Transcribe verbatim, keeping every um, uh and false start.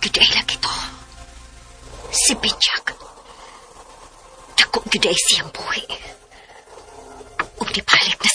gyud ay lagi to. Si Bidyag. Dako gyud ay siyang buhi. Ug nibalik na